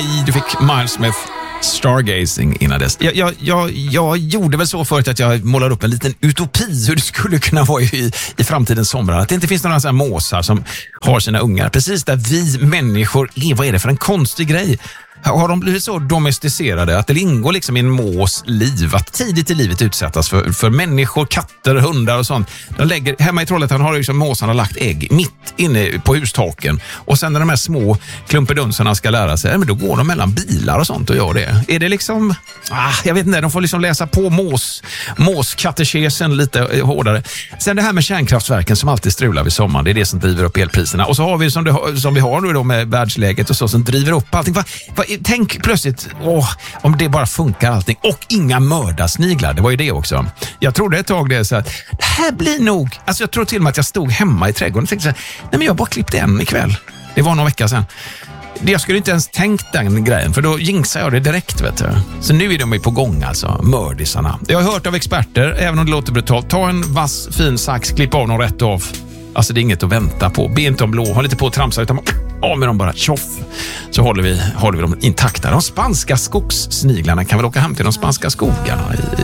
Du fick Miles Smith, Stargazing innan dess. Jag gjorde väl så förut att jag målade upp en liten utopi hur det skulle kunna vara i framtidens somrar. Att det inte finns några sådana måsar som har sina ungar. Precis där vi människor är. Vad är det för en konstig grej? Har de blivit så domesticerade att det ingår liksom i en mås liv att tidigt i livet utsättas för människor, katter, hundar och sånt. De lägger, hemma i Trollhättan har liksom måsarna lagt ägg mitt inne på hustaken, och sen när de här små klumpedunsarna ska lära sig, men då går de mellan bilar och sånt och gör det. Är det liksom, jag vet inte, de får liksom läsa på måskatekesen lite hårdare. Sen det här med kärnkraftverken som alltid strular vid sommaren, det är det som driver upp elpriserna. Och så har vi som vi har nu då med världsläget och så, som driver upp allting. Tänk plötsligt, om det bara funkar allting. Och inga mördarsniglar, det var ju det också. Jag trodde ett tag det så att det här blir nog, alltså jag tror till och med att jag stod hemma i trädgården och tänkte så här, nej men jag bara klippte en ikväll. Det var någon vecka sedan. Jag skulle inte ens tänkt den grejen, för då jinxar jag det direkt, vet du. Så nu är de ju på gång alltså, mördisarna. Jag har hört av experter, även om det låter brutalt, ta en vass fin sax, klipp av dem rätt av. Alltså det är inget att vänta på. Be inte om blå, håll inte på att tramsa, utan av med dem bara, tjoff. Så håller vi dem intakta. De spanska skogssniglarna kan väl åka hem till de spanska skogarna